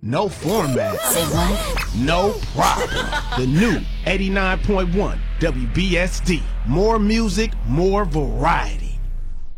no format. Say what? No problem. The new 89.1 WBSD. More music, more variety.